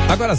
Agora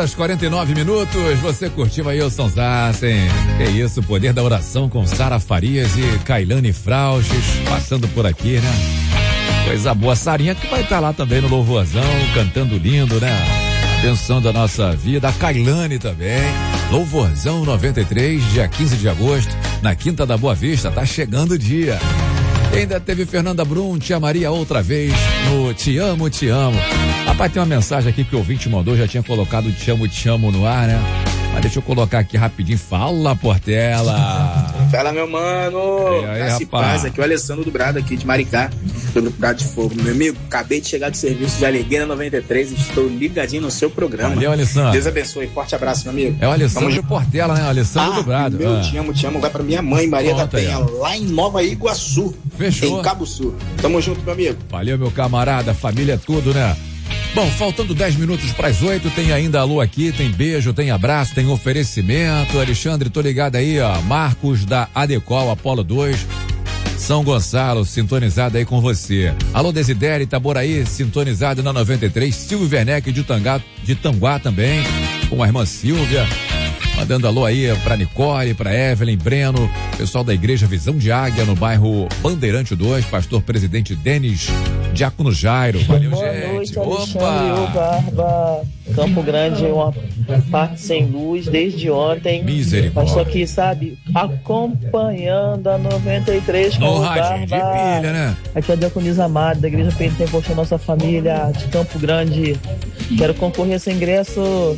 7h49, você curtiu aí o Sonsassen. Que isso, poder da oração com Sara Farias e Kailane Frauches, passando por aqui, né? Coisa boa, Sarinha que vai estar lá também no Louvorzão, cantando lindo, né? Abençoando a nossa vida, a Kailane também. Louvorzão 93, dia 15 de agosto, na Quinta da Boa Vista, tá chegando o dia. E ainda teve Fernanda Brum, Tia Maria outra vez, no Te Amo, Te Amo. Rapaz, tem uma mensagem aqui que o ouvinte mandou, já tinha colocado Te Amo no ar, né? Mas deixa eu colocar aqui rapidinho. Fala, Portela. Fala, meu mano. Graça e paz, aqui é o Alessandro do Brado, aqui de Maricá, do Grupo Brado de Fogo. Meu amigo, acabei de chegar do serviço, já liguei na 93, estou ligadinho no seu programa. Valeu, Alessandro. Deus abençoe, forte abraço, meu amigo. É o Alessandro Portela, né? O Alessandro do Brado. Meu Te Amo, vai pra minha mãe, Maria da Penha, lá em Nova Iguaçu. Fechou. Em Cabo Sul. Tamo junto, meu amigo. Valeu, meu camarada, família é tudo, né? Bom, faltando 10 minutos para as 8, tem ainda alô aqui, tem beijo, tem abraço, tem oferecimento. Alexandre, tô ligado aí, ó. Marcos da Adecol, Apolo 2, São Gonçalo, sintonizado aí com você. Alô, Desidério, Itaboraí, sintonizado na 93. Silvio Werneck de Tanguá também, com a irmã Silvia. Mandando alô aí pra Nicole, pra Evelyn, Breno, pessoal da Igreja Visão de Águia, no bairro Bandeirante 2, pastor presidente Denis Diácono Jairo. Valeu, boa gente. Noite, Alexandre Barba. Campo Grande, uma parte sem luz desde ontem. Misericórdia. Mas só que, sabe, acompanhando a 93 com no o rádio de pilha, né? Aqui é a Diaconisa Amada, da Igreja Pentecostal, nossa família de Campo Grande. Quero concorrer a esse ingresso.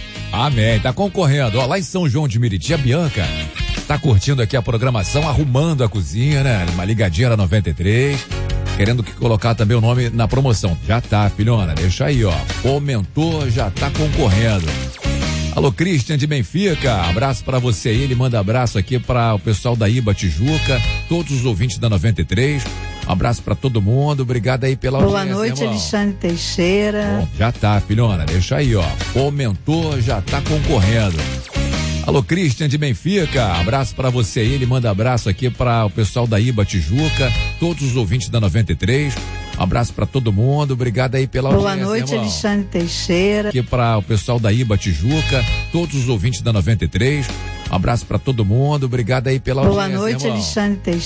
Amém, tá concorrendo. Ó, lá em São João de Meriti, a Bianca tá curtindo aqui a programação, arrumando a cozinha, né? Uma ligadinha na 93, querendo colocar também o nome na promoção. Já tá, filhona, deixa aí, ó. Comentou, já tá concorrendo. Alô, Christian de Benfica, abraço pra você aí, ele manda abraço aqui para o pessoal da Iba Tijuca, todos os ouvintes da 93. Um abraço pra todo mundo, obrigado aí pela audiência. Boa noite, irmão. Alexandre Teixeira. Bom, já tá, filhona, deixa aí, ó. Comentou, já tá concorrendo. Alô, Christian de Benfica, abraço pra você aí, ele manda abraço aqui para o pessoal da Iba Tijuca, todos os ouvintes da 93. Um abraço pra todo mundo, obrigado aí pela audiência. Boa noite, irmão. Alexandre Teixeira. Aqui para o pessoal da Iba Tijuca, todos os ouvintes da 93. Um abraço pra todo mundo, obrigado aí pela audiência. Boa noite, irmão. Alexandre Teixeira.